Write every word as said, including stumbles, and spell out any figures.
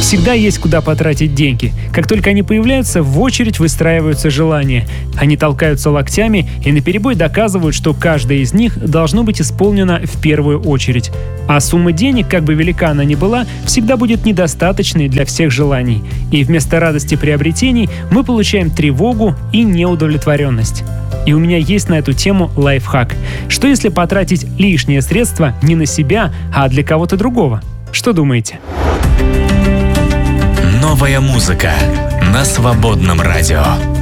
Всегда есть куда потратить деньги. Как только они появляются, в очередь выстраиваются желания. Они толкаются локтями и наперебой доказывают, что каждая из них должно быть исполнено в первую очередь. А сумма денег, как бы велика она ни была, всегда будет недостаточной для всех желаний. И вместо радости приобретений мы получаем тревогу и неудовлетворенность. И у меня есть на эту тему лайфхак. Что если потратить лишние средства не на себя, а для кого-то другого? Что думаете? Новая музыка на Свободном радио.